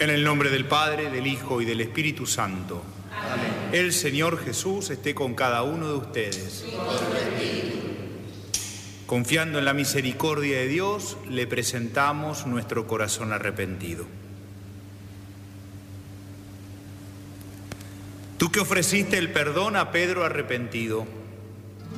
En el nombre del Padre, del Hijo y del Espíritu Santo. Amén. El Señor Jesús esté con cada uno de ustedes. Y con tu espíritu. Confiando en la misericordia de Dios, le presentamos nuestro corazón arrepentido. Tú que ofreciste el perdón a Pedro arrepentido,